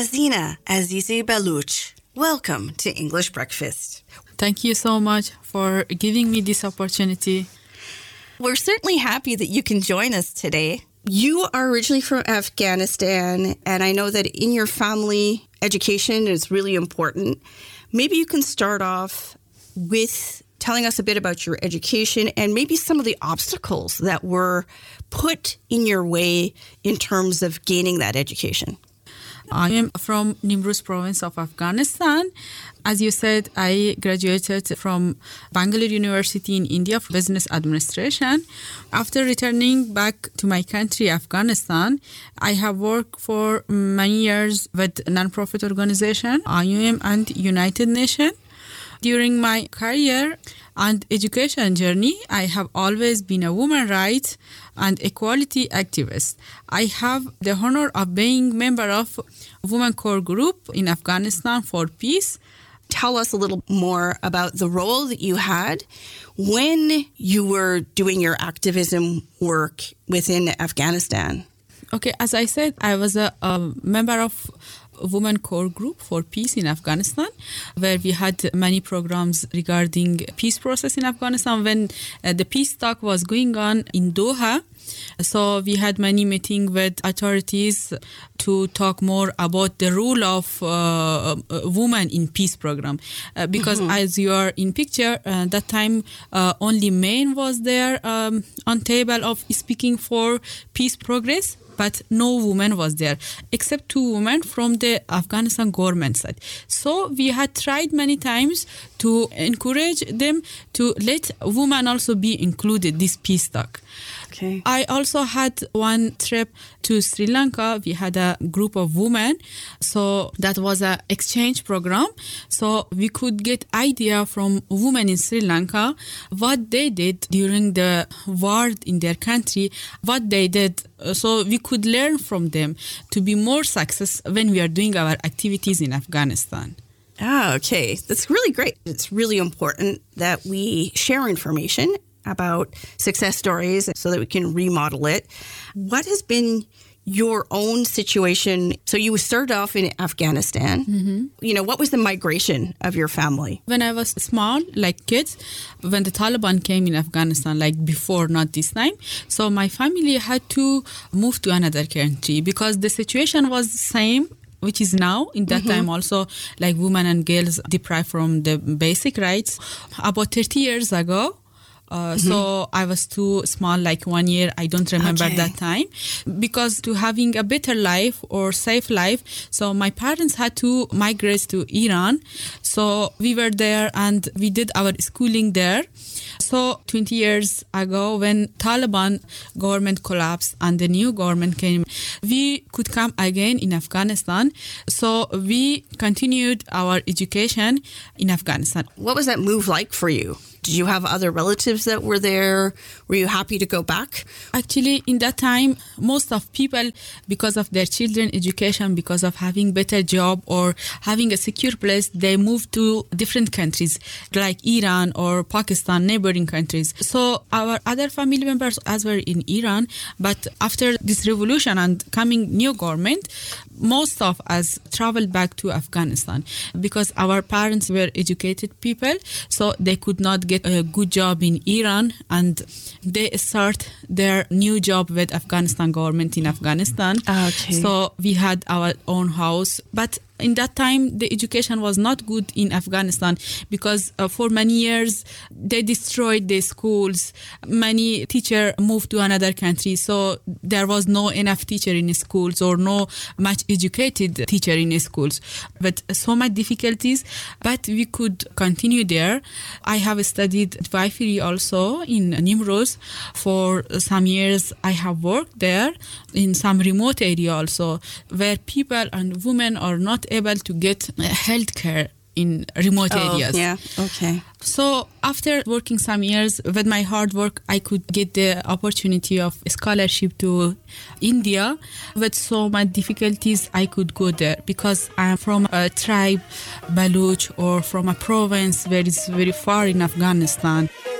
Hazina Azizi Baluch. Welcome to English Breakfast. Thank you so much for giving me this opportunity. We're certainly happy that you can join us today. You are originally from Afghanistan, and I know that in your family, education is really important. Maybe you can start off with telling us a bit about your education and maybe some of the obstacles that were put in your way in terms of gaining that education. I am from Nimruz province of Afghanistan. As you said, I graduated from Bangalore University in India for business administration. After returning back to my country, Afghanistan, I have worked for many years with non-profit organization, IUM and United Nations. During my career and education journey, I have always been a women rights and equality activist. I have the honor of being member of Women Core Group in Afghanistan for Peace. Tell us a little more about the role that you had when you were doing your activism work within Afghanistan. Okay, as I said, I was a member of Women Core Group for Peace in Afghanistan, where we had many programs regarding peace process in Afghanistan when the peace talk was going on in Doha. So we had many meetings with authorities to talk more about the role of women in peace program. Because as you are in picture, that time only men was there on table of speaking for peace progress. But no woman was there, except 2 women from the Afghanistan government side. So we had tried many times to encourage them to let women also be included, this peace talk. Okay. I also had one trip to Sri Lanka. We had a group of women. So that was an exchange program. So we could get idea from women in Sri Lanka, what they did during the war in their country, what they did. So we could learn from them to be more successful when we are doing our activities in Afghanistan. Ah, okay. That's really great. It's really important that we share information about success stories so that we can remodel it. What has been your own situation? So you started off in Afghanistan. You know, what was the migration of your family? When I was small, like kids, when the Taliban came in Afghanistan, like before, not this time, so my family had to move to another country because the situation was the same, which is now. In that time also, like women and girls deprived from the basic rights. About 30 years ago, so I was too small, like 1 year. I don't remember that time. Because to having a better life or safe life, so my parents had to migrate to Iran. So we were there and we did our schooling there. So 20 years ago, when Taliban government collapsed and the new government came, we could come again in Afghanistan. So we continued our education in Afghanistan. What was that move like for you? Did you have other relatives that were there? Were you happy to go back? Actually, in that time, most of people, because of their children education, because of having better job or having a secure place, they moved to different countries like Iran or Pakistan, neighboring countries. So our other family members as were in Iran, but after this revolution and coming new government, most of us traveled back to Afghanistan because our parents were educated people, so they could not get a good job in Iran, and they start their new job with Afghanistan government in Afghanistan. Okay. So we had our own house, but in that time, the education was not good in Afghanistan because for many years, they destroyed the schools. Many teachers moved to another country, so there was no enough teacher in schools or no much educated teacher in schools. But so much difficulties, but we could continue there. I have studied midwifery also in Nimruz. For some years, I have worked there in some remote area also, where people and women are not able to get health care in remote areas. Yeah, okay. So after working some years with my hard work, I could get the opportunity of scholarship to India. With so much difficulties, I could go there because I'm from a tribe, Baluch, or from a province where it's very far in Afghanistan.